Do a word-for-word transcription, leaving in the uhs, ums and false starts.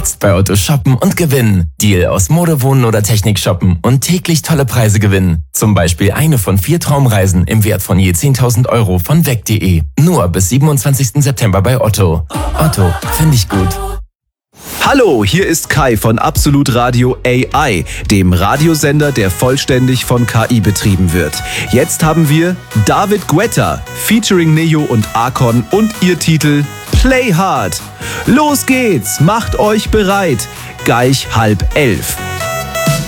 Jetzt bei Otto shoppen und gewinnen. Deal aus Mode, Wohnen oder Technik shoppen und täglich tolle Preise gewinnen. Zum Beispiel eine von vier Traumreisen im Wert von je zehntausend Euro von weg punkt de. Nur bis siebenundzwanzigsten September bei Otto. Otto, finde ich gut. Hallo, hier ist Kai von Absolut Radio A I, dem Radiosender, der vollständig von K I betrieben wird. Jetzt haben wir David Guetta, featuring Neo und Akon und ihr Titel Play Hard. Los geht's, macht euch bereit, gleich halb elf.